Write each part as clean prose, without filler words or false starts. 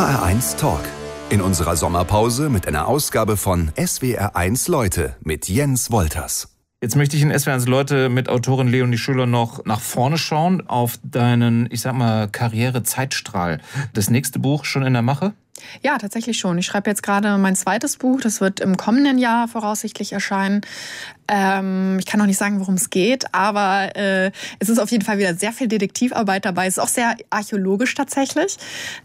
HR1 Talk. In unserer Sommerpause mit einer Ausgabe von SWR1 Leute mit Jens Wolters. Jetzt möchte ich in SWR1 Leute mit Autorin Leonie Schüller noch nach vorne schauen auf deinen, Karriere-Zeitstrahl. Das nächste Buch schon in der Mache? Ja, tatsächlich schon. Ich schreibe jetzt gerade mein zweites Buch. Das wird im kommenden Jahr voraussichtlich erscheinen. Ich kann noch nicht sagen, worum es geht, aber es ist auf jeden Fall wieder sehr viel Detektivarbeit dabei. Es ist auch sehr archäologisch tatsächlich.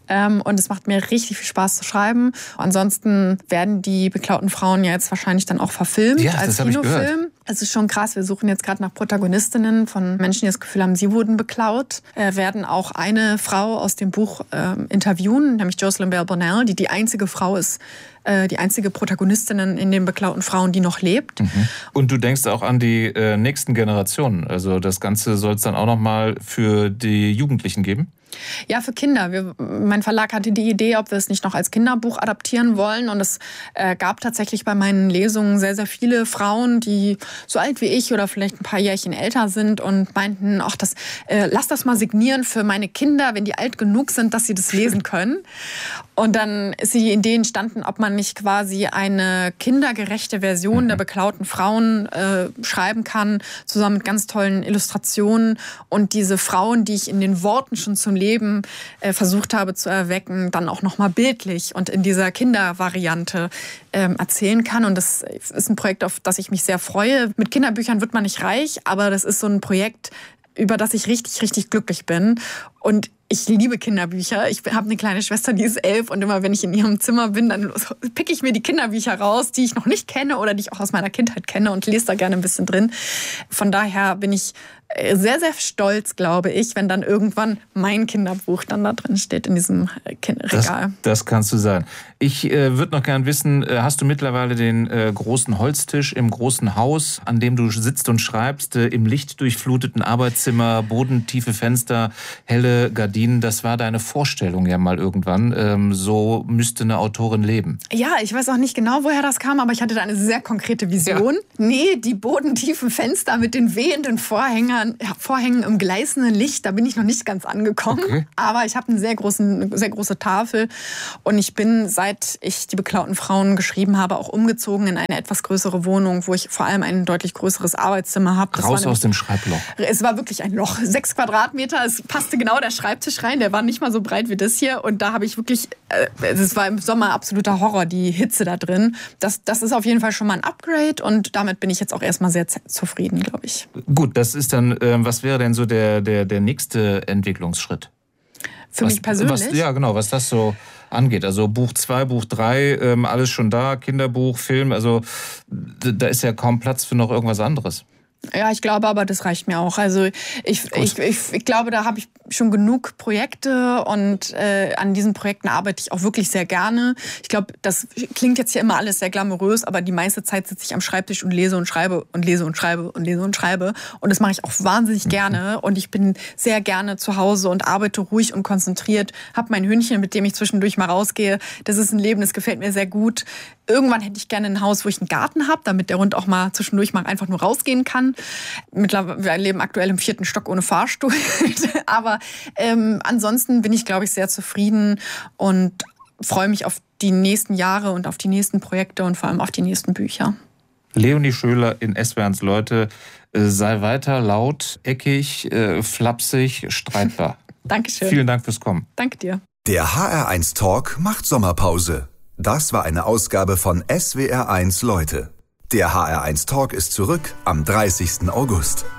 Und es macht mir richtig viel Spaß zu schreiben. Ansonsten werden die beklauten Frauen ja jetzt wahrscheinlich dann auch verfilmt als Kinofilm. Es ist schon krass. Wir suchen jetzt gerade nach Protagonistinnen von Menschen, die das Gefühl haben, sie wurden beklaut. Werden auch eine Frau aus dem Buch interviewen, nämlich Jocelyn Bell Bonnell, die die einzige Frau ist, die einzige Protagonistin in den beklauten Frauen, die noch lebt. Mhm. Und du denkst auch an die nächsten Generationen. Also das Ganze soll es dann auch noch mal für die Jugendlichen geben? Ja, für Kinder. Mein Verlag hatte die Idee, ob wir es nicht noch als Kinderbuch adaptieren wollen. Und es gab tatsächlich bei meinen Lesungen sehr, sehr viele Frauen, die so alt wie ich oder vielleicht ein paar Jährchen älter sind und meinten, ach, lass das mal signieren für meine Kinder, wenn die alt genug sind, dass sie das lesen können. Und dann ist die Idee entstanden, ob man nicht quasi eine kindergerechte Version der beklauten Frauen schreiben kann, zusammen mit ganz tollen Illustrationen. Und diese Frauen, die ich in den Worten schon zum Leben versucht habe zu erwecken, dann auch nochmal bildlich und in dieser Kindervariante erzählen kann. Und das ist ein Projekt, auf das ich mich sehr freue. Mit Kinderbüchern wird man nicht reich, aber das ist so ein Projekt, über das ich richtig, richtig glücklich bin. Und ich liebe Kinderbücher. Ich habe eine kleine Schwester, die ist 11 und immer wenn ich in ihrem Zimmer bin, dann picke ich mir die Kinderbücher raus, die ich noch nicht kenne oder die ich auch aus meiner Kindheit kenne und lese da gerne ein bisschen drin. Von daher bin ich sehr, sehr stolz, glaube ich, wenn dann irgendwann mein Kinderbuch dann da drin steht in diesem Regal. Das kannst du sein. Ich würde noch gern wissen, hast du mittlerweile den großen Holztisch im großen Haus, an dem du sitzt und schreibst, im lichtdurchfluteten Arbeitszimmer, bodentiefe Fenster, helle Gardinen? Das war deine Vorstellung ja mal irgendwann. So müsste eine Autorin leben. Ja, ich weiß auch nicht genau, woher das kam, aber ich hatte da eine sehr konkrete Vision. Ja. Nee, die bodentiefen Fenster mit den wehenden Vorhängen im gleißenden Licht, da bin ich noch nicht ganz angekommen. Okay. Aber ich habe eine sehr große Tafel und ich bin, seit ich die beklauten Frauen geschrieben habe, auch umgezogen in eine etwas größere Wohnung, wo ich vor allem ein deutlich größeres Arbeitszimmer habe. Raus aus dem Schreibloch. Es war wirklich ein Loch, 6 Quadratmeter. Es passte genau der Schreibtisch rein, der war nicht mal so breit wie das hier. Und da habe ich wirklich, es war im Sommer absoluter Horror, die Hitze da drin. Das ist auf jeden Fall schon mal ein Upgrade und damit bin ich jetzt auch erstmal sehr zufrieden, glaube ich. Gut, das ist dann, was wäre denn so der nächste Entwicklungsschritt? Für mich persönlich? Was das so angeht. Also Buch 2, Buch 3, alles schon da, Kinderbuch, Film, also da ist ja kaum Platz für noch irgendwas anderes. Ja, ich glaube aber, das reicht mir auch. Also ich glaube, da habe ich schon genug Projekte und an diesen Projekten arbeite ich auch wirklich sehr gerne. Ich glaube, das klingt jetzt hier immer alles sehr glamourös, aber die meiste Zeit sitze ich am Schreibtisch und lese und schreibe und lese und schreibe und lese und schreibe. Und das mache ich auch wahnsinnig gerne. Und ich bin sehr gerne zu Hause und arbeite ruhig und konzentriert. Habe mein Hündchen, mit dem ich zwischendurch mal rausgehe. Das ist ein Leben, das gefällt mir sehr gut. Irgendwann hätte ich gerne ein Haus, wo ich einen Garten habe, damit der Hund auch mal zwischendurch mal einfach nur rausgehen kann. Wir leben aktuell im 4. Stock ohne Fahrstuhl. Aber ansonsten bin ich, glaube ich, sehr zufrieden und freue mich auf die nächsten Jahre und auf die nächsten Projekte und vor allem auf die nächsten Bücher. Leonie Schüller in SWR1 Leute. Sei weiter laut, eckig, flapsig, streitbar. Dankeschön. Vielen Dank fürs Kommen. Danke dir. Der HR1 Talk macht Sommerpause. Das war eine Ausgabe von SWR1 Leute. Der HR1 Talk ist zurück am 30. August.